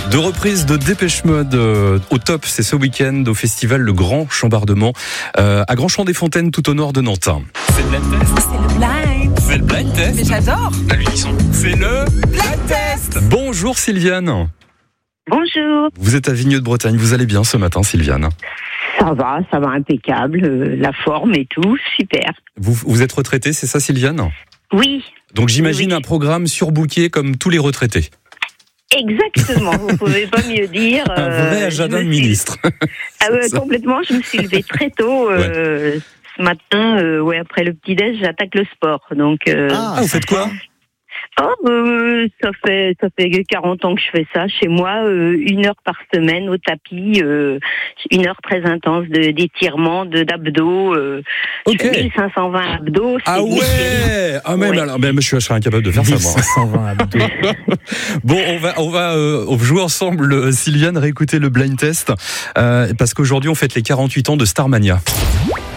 De reprise de Dépêche Mode au top, c'est ce week-end au festival Le Grand Chambardement à Grand-Champ-des-Fontaines tout au nord de Nantes. C'est le blind test. C'est le blind. C'est le blind test. Mais j'adore. À l'unisson. C'est le blind test. Bonjour Sylviane. Bonjour. Vous êtes à Vigneux de Bretagne, vous allez bien ce matin Sylviane? Ça va impeccable, la forme et tout, super. Vous êtes retraitée, c'est ça Sylviane? Oui. Donc j'imagine Oui. un programme surbooké comme tous les retraités. Exactement, vous pouvez pas mieux dire. Un vrai agenda de ministre. Ah ouais, complètement, je me suis levée très tôt. Ce matin, après le petit-déj, j'attaque le sport. Donc, Vous faites quoi? ça fait 40 ans que je fais ça chez moi, 1 heure par semaine au tapis, 1 heure très intense d'étirement, d'abdos, je fais 1520 abdos. Ah ouais. Même je serais incapable de faire ça moi. 1520 abdos. Bon, on va jouer ensemble Sylviane, réécouter le blind test parce qu'aujourd'hui on fête les 48 ans de Starmania.